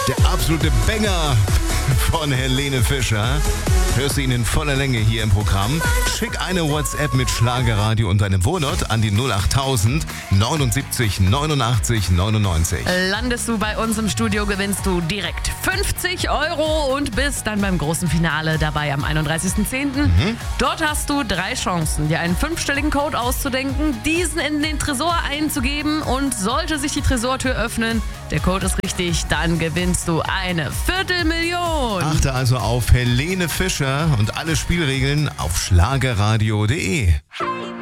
Der absolute Banger von Helene Fischer. Hörst du ihn in voller Länge hier im Programm? Schick eine WhatsApp mit Schlagerradio und deinem Wohnort an die 08000 79 89 99. Landest du bei uns im Studio, gewinnst du direkt 50 € und bist dann beim großen Finale dabei am 31.10. Dort hast du 3 Chancen, dir einen 5-stelligen Code auszudenken, diesen in den Tresor einzugeben und sollte sich die Tresortür öffnen, der Code ist richtig, dann gewinnst du eine 250.000. Achte also auf Helene Fischer und alle Spielregeln auf schlagerradio.de.